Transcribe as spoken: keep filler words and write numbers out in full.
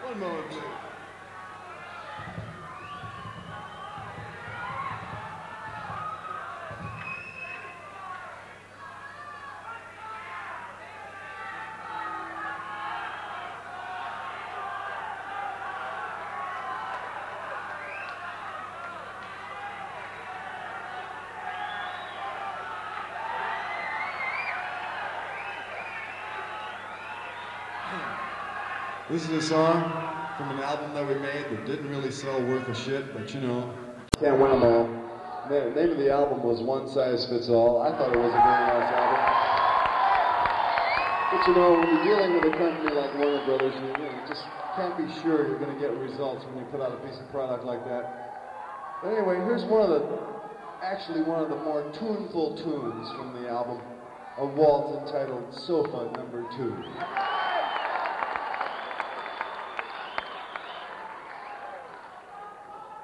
One moment, please. This is a song from an album that we made that didn't really sell worth a shit, but you know, can't win them all. The name of the album was One Size Fits All. I thought it was a very nice album. But you know, when you're dealing with a company like Warner Brothers, you, you know, just can't be sure you're going to get results when you put out a piece of product like that. But anyway, here's one of the, actually one of the more tuneful tunes from the album, a waltz entitled Sofa Number Two.